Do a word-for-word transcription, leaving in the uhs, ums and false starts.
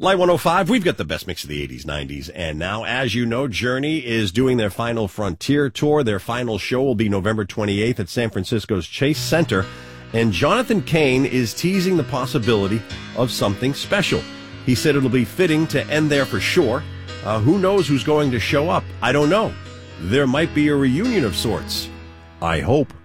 Light one oh five, we've got the best mix of the eighties, nineties, and now, as you know, Journey is doing their final Frontier Tour. Their final show will be November twenty-eighth at San Francisco's Chase Center, and Jonathan Cain is teasing the possibility of something special. He said it'll be fitting to end there for sure. Uh, who knows who's going to show up? I don't know. There might be a reunion of sorts. I hope.